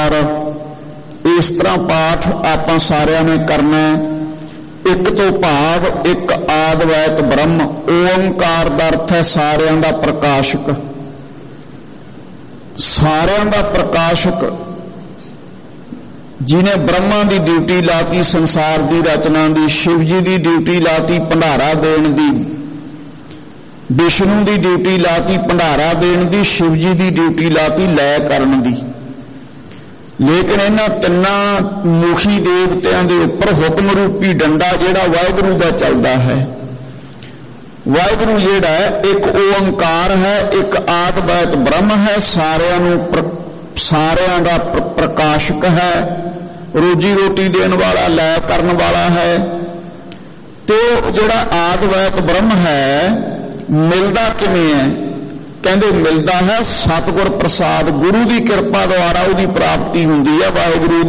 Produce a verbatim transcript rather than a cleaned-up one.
ਓੰਕਾਰ। इस तरह पाठ आपां सारिਆਂ ने करना। एक तो भाव एक आदवैत ब्रह्म। ओंकार का अर्थ है सारिਆਂ ਦਾ प्रकाशक। सारिਆਂ ਦਾ प्रकाशक जिन्हें ब्रह्मा की ड्यूटी लाती संसार की रचना की, शिव जी की ड्यूटी लाती भंडारा देण की, विष्णु की ड्यूटी लाती भंडारा देण की, शिव जी की ड्यूटी लाती लय करन की। लेकिन इन्हां तिन्नां मुखी देवतियां दे उपर हुक्म रूपी डंडा जिहड़ा वाहिगुरू दा चलदा है। वाहिगुरू जिहड़ा एक ओंकार है, एक आदवैत ब्रह्म है, सारिਆਂ ਨੂੰ सारिਆਂ दा प्रकाशक है, रोजी रोटी देण वाला, लय करन वाला है। तो जिहड़ा आदवैत ब्रह्म है मिलदा किवें है? कहते मिलता है सतगुर प्रसाद, गुरु की कृपा द्वारा उसकी प्राप्ति होंदी है। वाहिगुरू